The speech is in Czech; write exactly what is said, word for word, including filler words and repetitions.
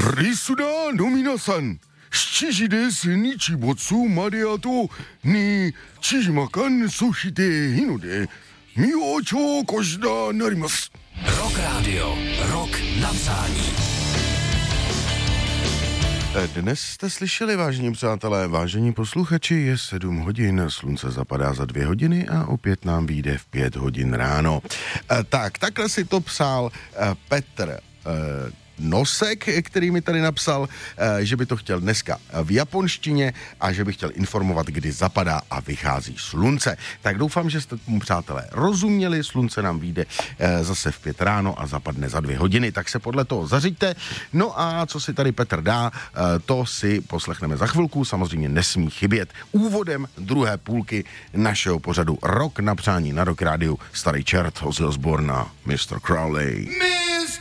Risuda no minasan, shichi desu nichibotsu made ato ni chijimakan soshite ino de mioucho koshida narimasu. Rock Radio, rok napsání. Dnes jste slyšeli, vážení přátelé, vážení posluchači, je sedm hodin, slunce zapadá za dvě hodiny a opět nám vyjde v pět hodin ráno. E, tak, takhle si to psal e, Petr e, Nosek, který mi tady napsal, že by to chtěl dneska v japonštině a že by chtěl informovat, kdy zapadá a vychází slunce. Tak doufám, že jste tomu, přátelé, rozuměli. Slunce nám vyjde zase v pět ráno a zapadne za dvě hodiny, tak se podle toho zařiďte. No a co si tady Petr dá, to si poslechneme za chvilku, samozřejmě nesmí chybět. Úvodem druhé půlky našeho pořadu Rok na přání na Rock Rádiu Starý čert Ozzy Osbourne a mister Crowley. My-